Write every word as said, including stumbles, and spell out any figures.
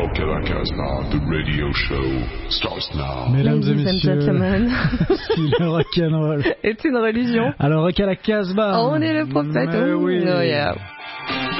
Rock à la Casbah, the radio show starts now. Mesdames Ladies et messieurs, and gentlemen. si le rock'n'roll est une religion. Alors Rock à la Casbah. Oh, on est le prophète. Mais Oh, oui. oh yeah.